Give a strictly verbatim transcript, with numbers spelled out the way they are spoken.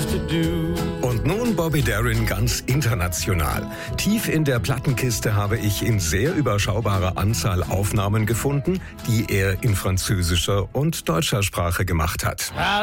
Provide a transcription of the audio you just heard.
used to do. Und nun Bobby Darin ganz international. Tief in der Plattenkiste habe ich in sehr überschaubarer Anzahl Aufnahmen gefunden, die er in französischer und deutscher Sprache gemacht hat.